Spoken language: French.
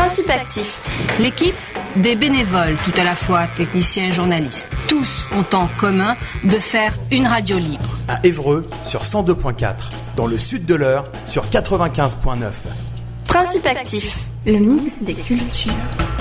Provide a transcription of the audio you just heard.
Principe actif. L'équipe, des bénévoles, tout à la fois techniciens et journalistes. Tous ont en commun de faire une radio libre. À Évreux sur 102.4, dans le sud de l'Eure sur 95.9. Principe actif. Le mix des cultures.